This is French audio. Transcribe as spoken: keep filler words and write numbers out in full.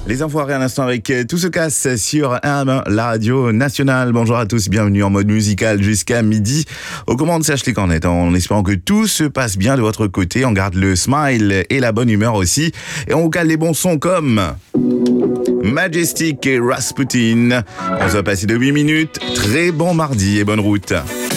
Les infos à l'instant avec Tout se casse sur R M, la radio nationale. Bonjour à tous, bienvenue en mode musical jusqu'à midi. Aux commandes, c'est Ashley Cornette, en espérant que tout se passe bien de votre côté. On garde le smile et la bonne humeur aussi. Et on vous cale les bons sons comme Majestic et Rasputin. On se va passer de huit minutes. Très bon mardi et bonne route.